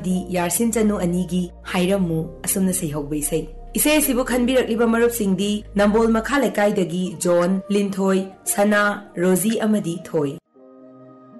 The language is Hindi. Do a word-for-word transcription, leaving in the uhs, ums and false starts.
दी यारसिन चनु अनीगी हाइरमु असुमना सैहौबा इसै इसे सिबु खनबिरक्लिबा मरुपसिंगदी नंबोल मखा लेकाइदगी जॉन लिंथोय सना रोजी अमदी थोय।